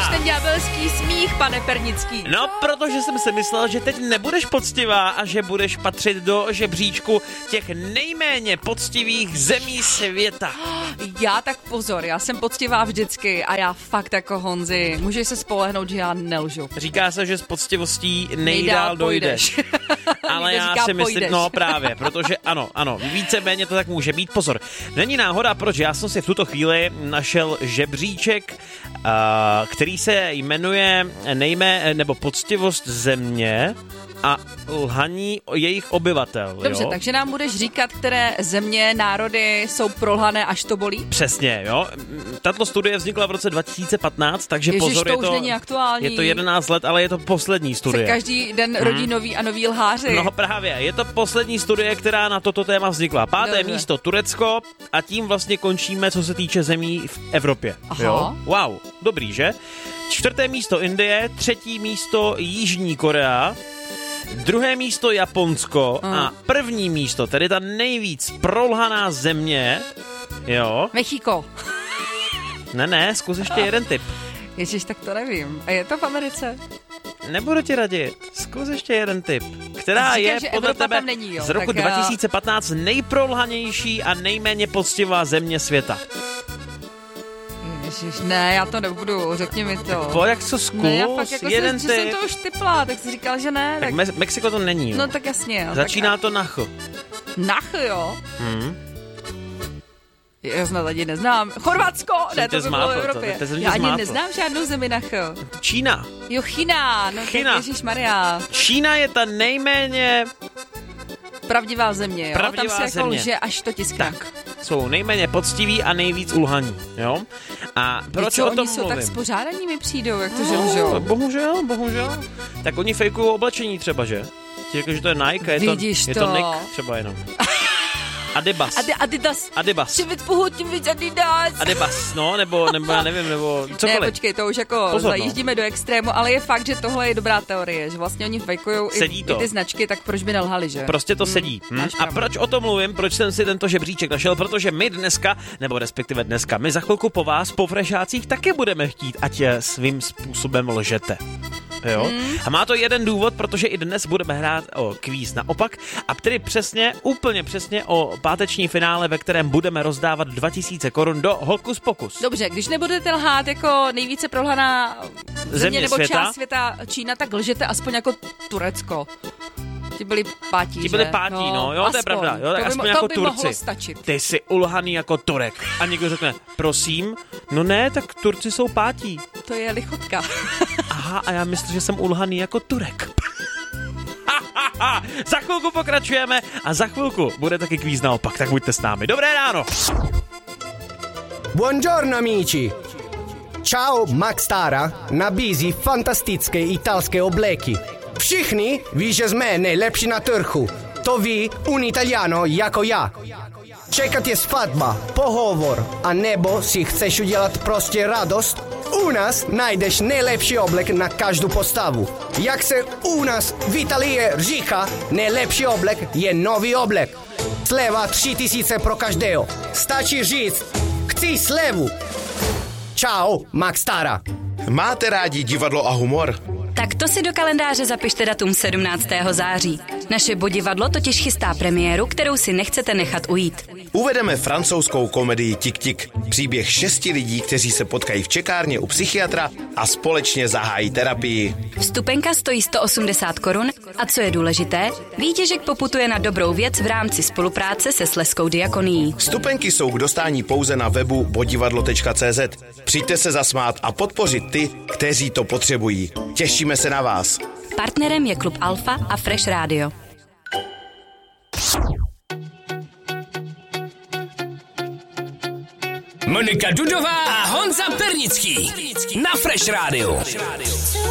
ten ďábelský smích, pane Pernický? No, protože jsem si myslel, že teď nebudeš poctivá a že budeš patřit do žebříčku těch nejméně poctivých zemí světa. Já tak pozor, já jsem poctivá vždycky a já fakt jako Honzi, můžeš se spolehnout, že já nelžu. Říká se, že s poctivostí nejdál dojdeš. Ale já si myslím, pojdeš. no právě, protože ano, víceméně to tak může být. Pozor, není náhoda, proč já jsem si v tuto chvíli našel žebříček, který se jmenuje nebo poctivost země a lhaní jejich obyvatel. Dobře, jo? takže nám budeš říkat, které země, národy jsou prolhané, až to bolí? Přesně, jo. Tato studie vznikla v roce 2015, takže Ježiš, pozor, to už není aktuální. je to 11 let, ale je to poslední studie. Se každý den rodí noví a noví lháři. No právě, je to poslední studie, která na toto téma vznikla. 5. místo Turecko a tím vlastně končíme, co se týče zemí v Evropě. Aha. Jo? Wow, dobrý, že? 4. místo Indie, 3. místo Jižní Korea, 2. místo Japonsko a 1. místo, tedy ta nejvíc prolhaná země, jo. Mexiko. Ne, zkus ještě jeden tip. Ježiš, tak to nevím. A je to v Americe? Nebudu ti radit. Zkus ještě jeden tip. Která Říkám, je že podle Evropa tebe tam není, jo, z roku tak 2015 nejprolhanější a nejméně poctivá země světa? Ježiš, ne, já to nebudu, řekni mi to. Pojď, jak co zkus, Ne, já fakt jako jeden že jsem tip. to už typla, tak jsi říkal, že ne. Tak Mexiko to není, jo. No tak jasně, jo. Začíná to na Ch. Nach, jo. Já snad ani neznám. Chorvatsko! Ne, to by bylo v Evropě. Já ani neznám žádnou zemi nach. Čína. Jo, China. No China. tak ježišmarja. Čína je ta nejméně Pravdivá země, jo? Pravdivá Tam se jako země. lže, až to tiskne. tak. Jsou nejméně poctiví a nejvíc ulhaní, jo? A proč co, o tom oni jsou mluvím? tak spořádaní mi přijdou, jak to že lžou. Bohužel. Tak oni fejkují oblečení třeba, že? Ti jako, že to je Nike, je Vidíš je to. to Nick třeba jenom. Adidas. Adidas. Čím víc puhu, tím víc Adidas. Adidas, no, nebo já nevím, nebo cokoliv. Ne, počkej, to už jako Pozor, zajíždíme do extrému, ale je fakt, že tohle je dobrá teorie, že vlastně oni fejkujou i ty značky, tak proč by nelhali, že? Prostě to sedí. A proč o tom mluvím, proč jsem si tento žebříček našel? Protože my dneska, nebo respektive dneska, my za chvilku po vás, po frešácích, taky budeme chtít, ať svým způsobem lžete. Jo? A má to jeden důvod, protože i dnes budeme hrát o kvíz naopak a tedy úplně přesně o páteční finále, ve kterém budeme rozdávat 2000 korun do Hokus Pokus. Dobře, když nebudete lhát jako nejvíce prolhaná země nebo světa? část světa Čína, tak lžete aspoň jako Turecko. Ti byli pátí, no, jo, to je pravda. Jo, tak aspoň jako by Turci. mohlo stačit. Ty jsi ulhaný jako Turek. A někdo řekne, prosím, no ne, tak Turci jsou pátí. To je lichotka. Aha, a já myslím, že jsem ulhaný jako Turek. Za chvilku pokračujeme a za chvilku bude taky kvíz naopak, tak buďte s námi. Dobré ráno. Buongiorno amici. Ciao, Max Tara nabízí fantastické italské obleky. Všichni ví, že jsme nejlepší na trhu. To ví un Italiano jako já. Čekat je svatba, pohovor, a nebo si chceš udělat prostě radost? U nás najdeš nejlepší oblek na každou postavu. Jak se u nás v Italii říká, nejlepší oblek je nový oblek. Sleva 3000 pro každého. Stačí říct, chci slevu. Ciao, Max Tara. Máte rádi divadlo a humor? Tak to si do kalendáře zapište datum 17. září. Naše Bodivadlo totiž chystá premiéru, kterou si nechcete nechat ujít. Uvedeme francouzskou komedii Tik-Tik. Příběh 6 lidí, kteří se potkají v čekárně u psychiatra a společně zahájí terapii. Vstupenka stojí 180 korun a co je důležité, výtěžek poputuje na dobrou věc v rámci spolupráce se Slezskou diakonií. Vstupenky jsou k dostání pouze na webu bodivadlo.cz. Přijďte se zasmát a podpořit ty, kteří to potřebují. Těšíme se na vás. Partnerem je Klub Alfa a Fresh Radio. Monika Dudová a Honza Pernický na Fresh Radio.